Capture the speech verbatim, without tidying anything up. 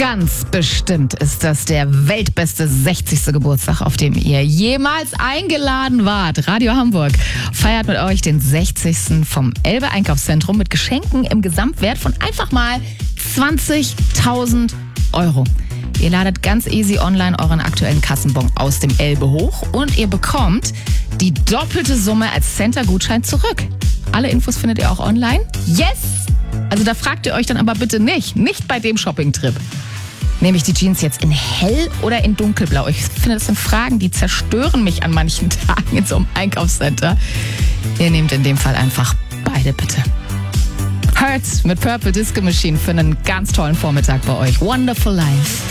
Ganz bestimmt ist das der weltbeste sechzigste Geburtstag, auf dem ihr jemals eingeladen wart. Radio Hamburg feiert mit euch den sechzigsten vom Elbe Einkaufszentrum mit Geschenken im Gesamtwert von einfach mal zwanzigtausend Euro. Ihr ladet ganz easy online euren aktuellen Kassenbon aus dem Elbe hoch und ihr bekommt die doppelte Summe als Center-Gutschein zurück. Alle Infos findet ihr auch online. Yes! Also da fragt ihr euch dann aber bitte nicht, nicht bei dem Shopping-Trip. Nehme ich die Jeans jetzt in hell oder in dunkelblau? Ich finde, das sind Fragen, die zerstören mich an manchen Tagen in so einem Einkaufscenter. Ihr nehmt in dem Fall einfach beide bitte. Hurts mit Purple Disco Machine für einen ganz tollen Vormittag bei euch. Wonderful Life.